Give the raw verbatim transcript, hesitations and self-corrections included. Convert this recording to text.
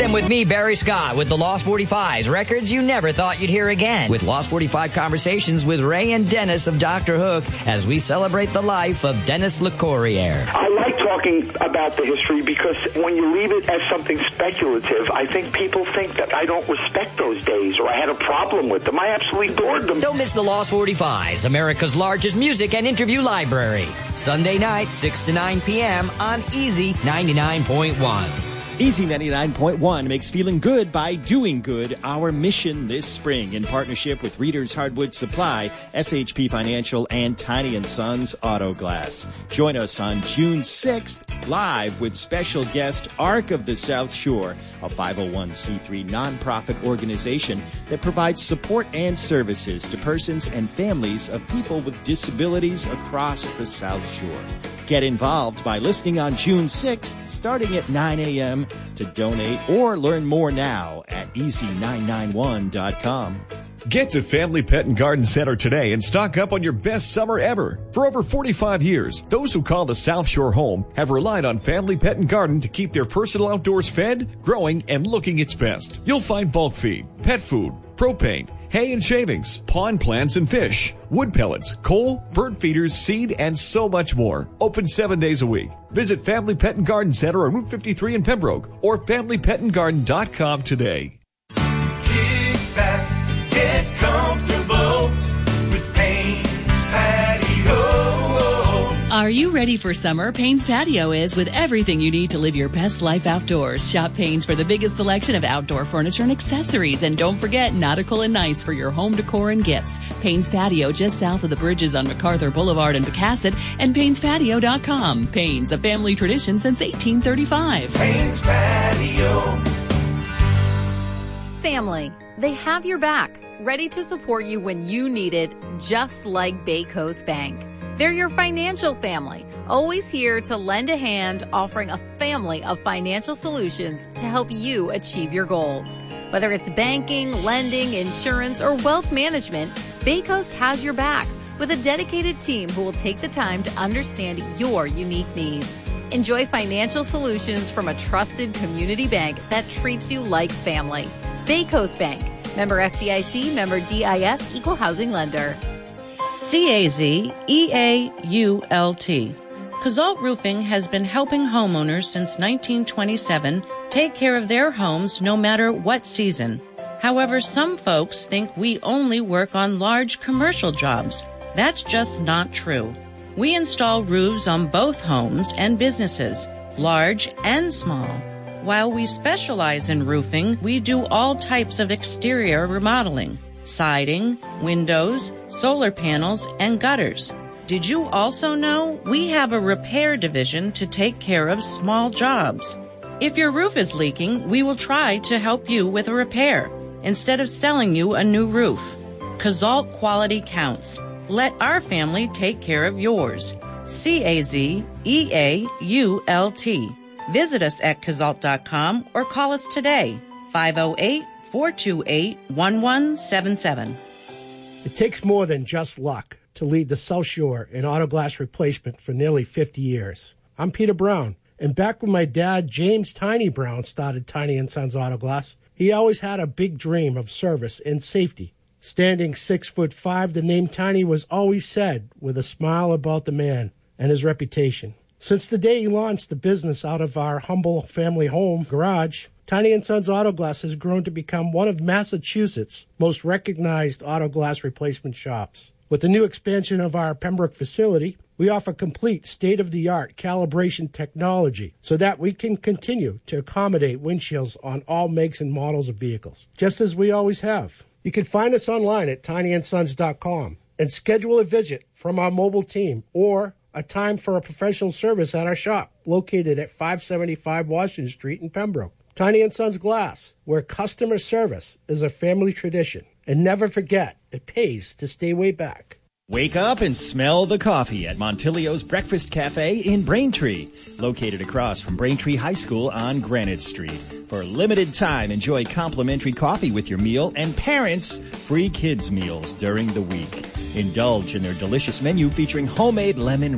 Freedom with me, Barry Scott, with the Lost forty-fives, records you never thought you'd hear again. With Lost forty-five conversations with Ray and Dennis of Doctor Hook as we celebrate the life of Dennis LeCourrier. I like talking about the history because when you leave it as something speculative, I think people think that I don't respect those days or I had a problem with them. I absolutely adored them. Don't miss the Lost forty-fives, America's largest music and interview library. Sunday night, six to nine p.m. on Easy ninety-nine point one. Easy ninety-nine point one makes feeling good by doing good our mission this spring in partnership with Reader's Hardwood Supply, S H P Financial, and Tiny and Sons Auto Glass. Join us on June sixth live with special guest Arc of the South Shore, a five oh one c three nonprofit organization that provides support and services to persons and families of people with disabilities across the South Shore. Get involved by listening on June sixth, starting at nine a.m. to donate or learn more now at easy nine nine one dot com. Get to Family Pet and Garden Center today and stock up on your best summer ever. For over forty-five years, those who call the South Shore home have relied on Family Pet and Garden to keep their personal outdoors fed, growing, and looking its best. You'll find bulk feed, pet food, propane, hay and shavings, pond plants and fish, wood pellets, coal, bird feeders, seed, and so much more. Open seven days a week. Visit Family Pet and Garden Center on Route fifty-three in Pembroke or family pet and garden dot com today. Kick back, get comfortable with Payne's Patio. Are you ready for summer? Payne's Patio is, with everything you need to live your best life outdoors. Shop Payne's for the biggest selection of outdoor furniture and accessories. And don't forget Nautical and Nice for your home decor and gifts. Payne's Patio, just south of the bridges on MacArthur Boulevard in Pecasset, and paynes patio dot com. Payne's, a family tradition since eighteen thirty-five. Payne's Patio. Family. They have your back, ready to support you when you need it, just like Bay Coast Bank. They're your financial family, always here to lend a hand, offering a family of financial solutions to help you achieve your goals. Whether it's banking, lending, insurance, or wealth management, Bay Coast has your back with a dedicated team who will take the time to understand your unique needs. Enjoy financial solutions from a trusted community bank that treats you like family. Bay Coast Bank, member F D I C, member D I F, equal housing lender. C A Z E A U L T. Cazalt Roofing has been helping homeowners since nineteen twenty-seven take care of their homes no matter what season. However, some folks think we only work on large commercial jobs. That's just not true. We install roofs on both homes and businesses, large and small. While we specialize in roofing, we do all types of exterior remodeling. Siding, windows, solar panels, and gutters. Did you also know we have a repair division to take care of small jobs? If your roof is leaking, we will try to help you with a repair instead of selling you a new roof. Cazalt quality counts. Let our family take care of yours. C A Z E A U L T. Visit us at cazalt dot com or call us today, five oh eight, four two eight, one one seven seven. It takes more than just luck to lead the South Shore in auto glass replacement for nearly fifty years. I'm Peter Brown, and back when my dad, James Tiny Brown, started Tiny and Sons Auto Glass, he always had a big dream of service and safety. Standing six foot five, the name Tiny was always said with a smile about the man and his reputation. Since the day he launched the business out of our humble family home garage, Tiny and Sons Auto Glass has grown to become one of Massachusetts' most recognized auto glass replacement shops. With the new expansion of our Pembroke facility, we offer complete state-of-the-art calibration technology so that we can continue to accommodate windshields on all makes and models of vehicles, just as we always have. You can find us online at tiny and sons dot com and schedule a visit from our mobile team or a time for a professional service at our shop located at five seventy-five Washington Street in Pembroke. Tiny and Sons Glass, where customer service is a family tradition. And never forget, it pays to stay way back. Wake up and smell the coffee at Montilio's Breakfast Cafe in Braintree, located across from Braintree High School on Granite Street. For a limited time, enjoy complimentary coffee with your meal and parents free kids meals during the week. Indulge in their delicious menu featuring homemade lemon